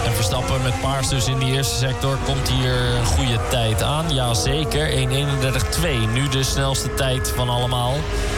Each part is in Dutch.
En Verstappen met paars dus in die eerste sector. Komt hier een goede tijd aan? Jazeker, 1:31.2. Nu de snelste tijd van allemaal.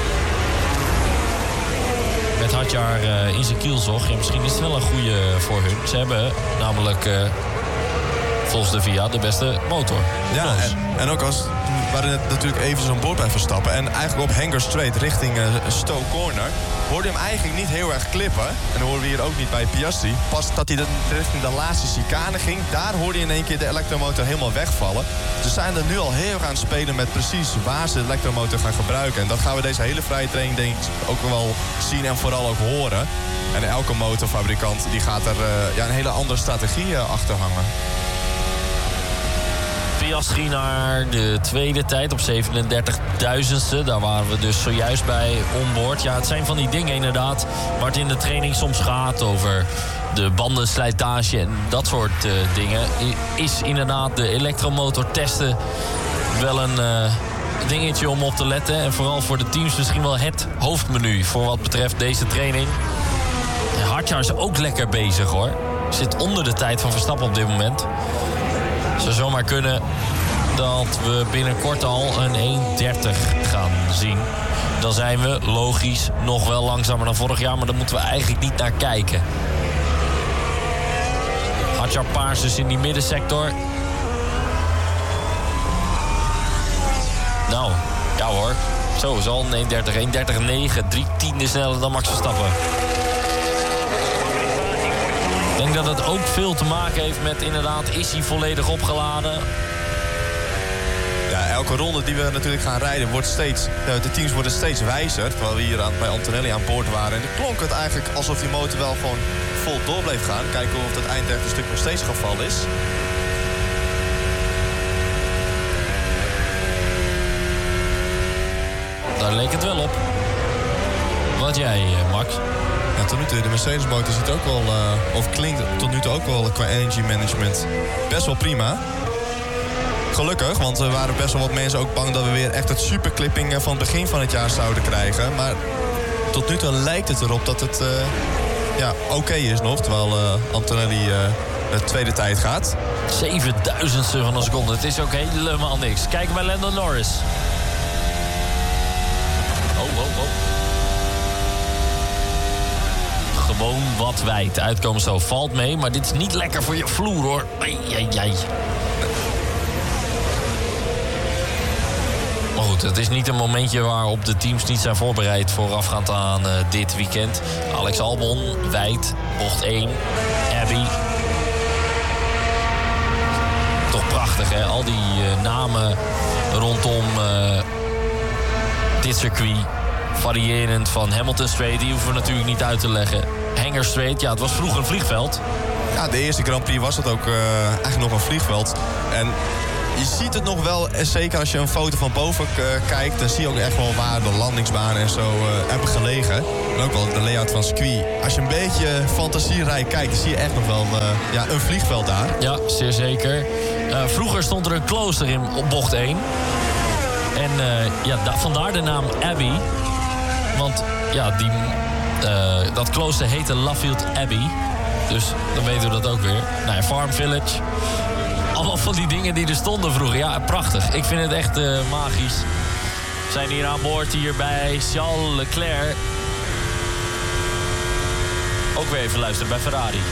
Met Hadjar in zijn kielzog. Ja, misschien is het wel een goede voor hun. Ze hebben namelijk volgens de VIA de beste motor. Ja, en ook als... We hadden net natuurlijk even zo'n boord bij Verstappen. En eigenlijk op Hanger Straight richting Stowe Corner... hoorde je hem eigenlijk niet heel erg klippen. En dat hoorden we hier ook niet bij Piastri. Pas dat hij richting de laatste chicane ging... daar hoorde je in één keer de elektromotor helemaal wegvallen. Ze zijn er nu al heel erg aan het spelen met precies waar ze de elektromotor gaan gebruiken. En dat gaan we deze hele vrije training denk ik ook wel zien en vooral ook horen. En elke motorfabrikant die gaat er een hele andere strategie achter hangen. Piastri naar de tweede tijd op 37.000ste. Daar waren we dus zojuist bij onboard. Ja, het zijn van die dingen inderdaad waar het in de training soms gaat over de bandenslijtage en dat soort dingen. Is inderdaad de elektromotor testen wel een dingetje om op te letten. En vooral voor de teams misschien wel het hoofdmenu voor wat betreft deze training. Hadjar is ook lekker bezig hoor. Zit onder de tijd van Verstappen op dit moment. Zou zomaar kunnen dat we binnenkort al een 1:30 gaan zien. Dan zijn we logisch nog wel langzamer dan vorig jaar, maar daar moeten we eigenlijk niet naar kijken. Hadjar paars dus in die middensector. Nou, ja hoor. Zo is al een 1:30, 1:30.9, 3/10 sneller dan Max Verstappen. Ik denk dat het ook veel te maken heeft met inderdaad, is hij volledig opgeladen? Ja, elke ronde die we natuurlijk gaan rijden wordt steeds... de teams worden steeds wijzer. Terwijl we hier bij Antonelli aan boord waren. En dan klonk het eigenlijk alsof die motor wel gewoon vol door bleef gaan. Kijken of het eindechte stuk nog steeds het geval is. Daar leek het wel op. Wat jij, Max? Ja, tot nu toe, de Mercedes-motor zit ook wel, of klinkt tot nu toe ook wel qua energy management best wel prima. Gelukkig, want er waren best wel wat mensen ook bang dat we weer echt het superclipping van het begin van het jaar zouden krijgen. Maar tot nu toe lijkt het erop dat het oké is nog, terwijl Antonelli de tweede tijd gaat. 7.000ste van een seconde, het is ook helemaal niks. Kijken bij Lando Norris. Oh. Gewoon wat wijd. Uitkomen zo valt mee, maar dit is niet lekker voor je vloer hoor. Ai. Maar goed, het is niet een momentje waarop de teams niet zijn voorbereid voorafgaand aan dit weekend. Alex Albon, wijd, bocht 1, Abbey. Toch prachtig hè, al die namen rondom dit circuit. Variërend van Hamilton Straight, die hoeven we natuurlijk niet uit te leggen. Hanger Straight, ja, het was vroeger een vliegveld. Ja, de eerste Grand Prix was het ook eigenlijk nog een vliegveld. En je ziet het nog wel, zeker als je een foto van boven kijkt... dan zie je ook echt wel waar de landingsbanen en zo hebben gelegen. En ook wel de layout van het circuit. Als je een beetje fantasierijk kijkt, dan zie je echt nog wel een vliegveld daar. Ja, zeer zeker. Vroeger stond er een klooster in op bocht 1. En vandaar de naam Abbey. Want ja, dat klooster heette Laffield Abbey. Dus dan weten we dat ook weer. Nou ja, Farm Village. Allemaal van die dingen die er stonden vroeger. Ja, prachtig. Ik vind het echt magisch. We zijn hier aan boord hier bij Charles Leclerc. Ook weer even luisteren bij Ferrari.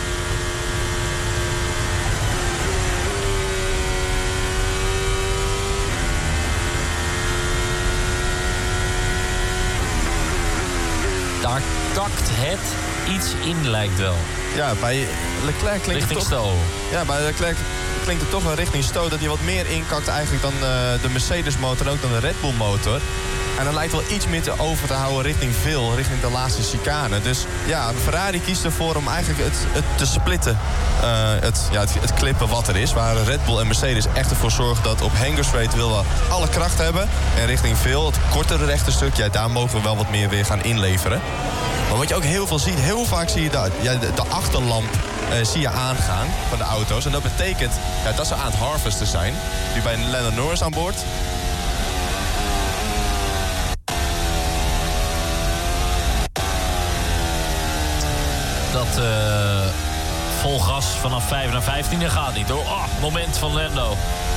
Daar kakt het iets in, lijkt wel. Ja, bij Leclerc klinkt richting het toch... Stowe. Ja, bij Leclerc klinkt het toch wel richting Stowe... dat hij wat meer inkakt eigenlijk dan de Mercedes-motor... en ook dan de Red Bull-motor. En dan lijkt wel iets meer over te houden richting Vil, richting de laatste chicane. Dus ja, Ferrari kiest ervoor om eigenlijk het te splitten. Het klippen wat er is. Waar Red Bull en Mercedes echt ervoor zorgen dat op Hanger Straight willen we alle kracht hebben. En richting Vil, het kortere rechte stuk, ja, daar mogen we wel wat meer weer gaan inleveren. Maar wat je ook heel veel ziet, heel vaak zie je de achterlamp zie je aangaan van de auto's. En dat betekent dat ze aan het harvesten zijn. Nu bij Lando Norris aan boord. Dat vol gas vanaf 5 naar 15 gaat niet hoor. Moment van Lando.